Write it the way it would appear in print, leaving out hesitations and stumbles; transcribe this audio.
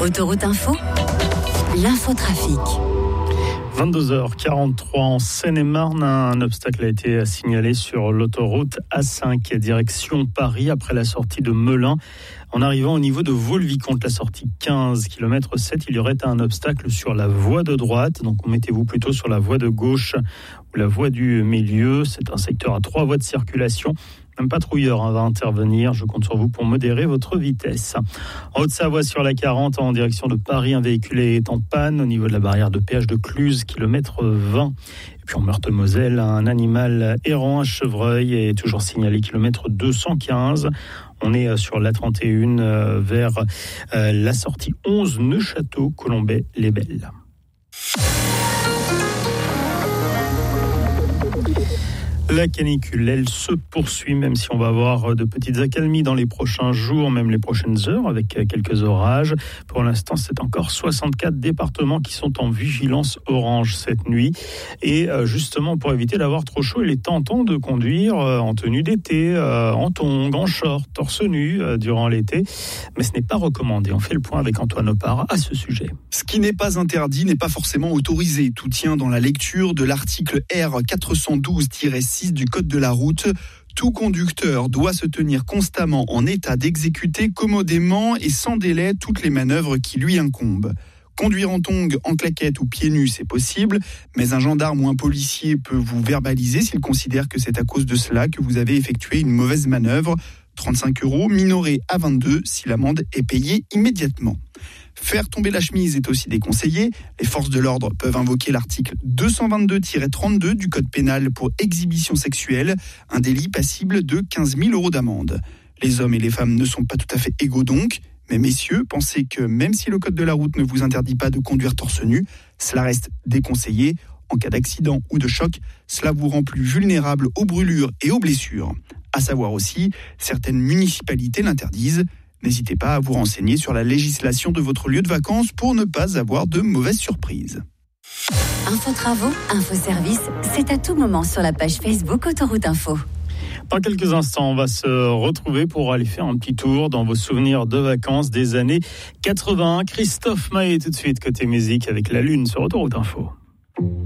Autoroute Info, l'infotrafic. 22h43 en Seine-et-Marne, un obstacle a été signalé sur l'autoroute A5 direction Paris après la sortie de Melun. En arrivant au niveau de Vaux-le-Vicomte, la sortie 15 km 7, il y aurait un obstacle sur la voie de droite. Donc mettez-vous plutôt sur la voie de gauche ou la voie du milieu. C'est un secteur à 3 voies de circulation. Un patrouilleur va intervenir. Je compte sur vous pour modérer votre vitesse. En Haute-Savoie, sur la 40, en direction de Paris, un véhicule est en panne au niveau de la barrière de péage de Cluse, kilomètre 20. Et puis en Meurthe-et-Moselle, un animal errant, un chevreuil, est toujours signalé, kilomètre 215. On est sur l'A31 vers la sortie 11, Neufchâteau, Colombey-les-Belles. La canicule, elle se poursuit, même si on va avoir de petites accalmies dans les prochains jours, même les prochaines heures, avec quelques orages. Pour l'instant, c'est encore 64 départements qui sont en vigilance orange cette nuit. Et justement, pour éviter d'avoir trop chaud, il est tentant de conduire en tenue d'été, en tongs, en short, torse nu durant l'été. Mais ce n'est pas recommandé. On fait le point avec Antoine Opara à ce sujet. Ce qui n'est pas interdit n'est pas forcément autorisé. Tout tient dans la lecture de l'article R412-6 du Code de la route. Tout conducteur doit se tenir constamment en état d'exécuter commodément et sans délai toutes les manœuvres qui lui incombent. Conduire en tongs, en claquettes ou pieds nus, c'est possible, mais un gendarme ou un policier peut vous verbaliser s'il considère que c'est à cause de cela que vous avez effectué une mauvaise manœuvre. 35 €, minoré à 22 si l'amende est payée immédiatement. Faire tomber la chemise est aussi déconseillé. Les forces de l'ordre peuvent invoquer l'article 222-32 du Code pénal pour exhibition sexuelle, un délit passible de 15 000 € d'amende. Les hommes et les femmes ne sont pas tout à fait égaux donc, mais messieurs, pensez que même si le Code de la route ne vous interdit pas de conduire torse nu, cela reste déconseillé. En cas d'accident ou de choc, cela vous rend plus vulnérable aux brûlures et aux blessures. À savoir aussi, certaines municipalités l'interdisent. N'hésitez pas à vous renseigner sur la législation de votre lieu de vacances pour ne pas avoir de mauvaises surprises. Info travaux, info service, c'est à tout moment sur la page Facebook Autoroute Info. Dans quelques instants, on va se retrouver pour aller faire un petit tour dans vos souvenirs de vacances des années 80. Christophe Maé tout de suite côté musique avec La Lune sur Autoroute Info.